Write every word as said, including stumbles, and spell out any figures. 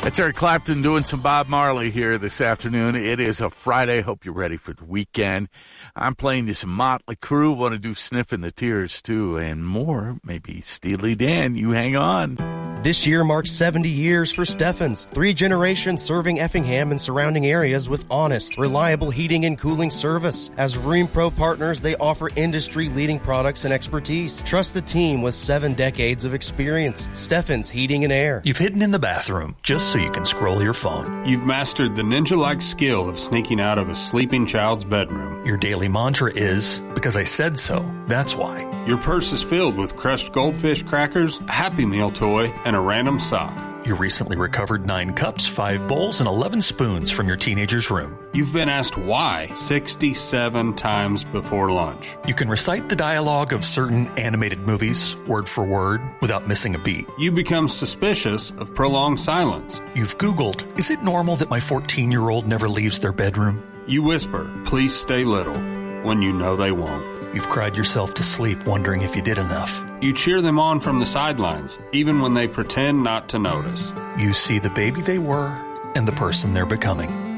It's Eric Clapton doing some Bob Marley here this afternoon. It is a Friday. Hope you're ready for the weekend. I'm playing you some Motley Crue. Want to do Sniffing the Tears, too, and more. Maybe Steely Dan. You hang on. This year marks seventy years for Steffens. Three generations serving Effingham and surrounding areas with honest, reliable heating and cooling service. As Rheem Pro partners, they offer industry-leading products and expertise. Trust the team with seven decades of experience. Steffens Heating and Air. You've hidden in the bathroom just so you can scroll your phone. You've mastered the ninja-like skill of sneaking out of a sleeping child's bedroom. Your daily mantra is, because I said so, that's why. Your purse is filled with crushed goldfish crackers, a Happy Meal toy, and a random sock. You recently recovered nine cups, five bowls, and eleven spoons from your teenager's room. You've been asked why sixty-seven times before lunch. You can recite the dialogue of certain animated movies, word for word, without missing a beat. You become suspicious of prolonged silence. You've Googled, is it normal that my fourteen-year-old never leaves their bedroom? You whisper, please stay little, when you know they won't. You've cried yourself to sleep wondering if you did enough. You cheer them on from the sidelines, even when they pretend not to notice. You see the baby they were and the person they're becoming.